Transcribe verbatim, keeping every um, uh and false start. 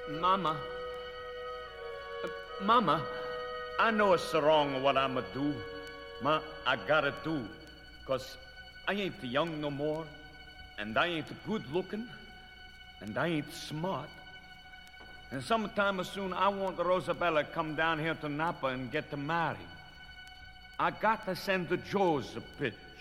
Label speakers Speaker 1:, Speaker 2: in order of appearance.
Speaker 1: Mama. Uh, Mama, I know it's wrong what I'ma do. Ma, I gotta do. Cause I ain't young no more. And I ain't good looking. And I ain't smart. And sometime soon I want Rosabella come down here to Napa and get married. I got to send the Joes a bit.